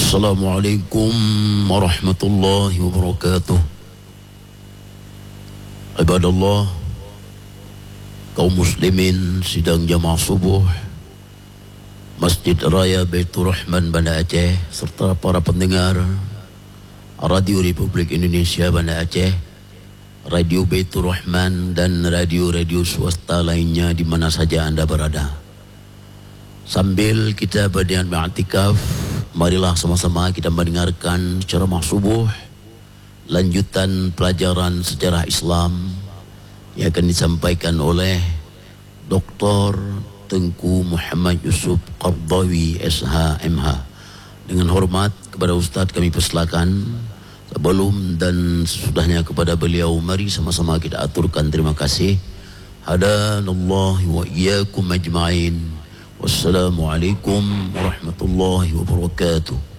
Assalamualaikum warahmatullahi wabarakatuh. Ibadallah, kaum muslimin sidang jamaah subuh Masjid Raya Baitur Rahman Banda Aceh serta para pendengar Radio Republik Indonesia Banda Aceh, Radio Baitur Rahman dan radio-radio swasta lainnya di mana saja Anda berada. Sambil kita beriktikaf, marilah sama-sama kita mendengarkan ceramah subuh lanjutan pelajaran sejarah Islam yang akan disampaikan oleh Dr. Tengku Muhammad Yusuf Qardawi SH MH. Dengan hormat kepada Ustaz kami persilakan, sebelum dan sesudahnya kepada beliau, mari sama-sama kita aturkan terima kasih. Hadanallahu wa iyyakum ajma'in. Wassalamualaikum warahmatullahi wabarakatuh.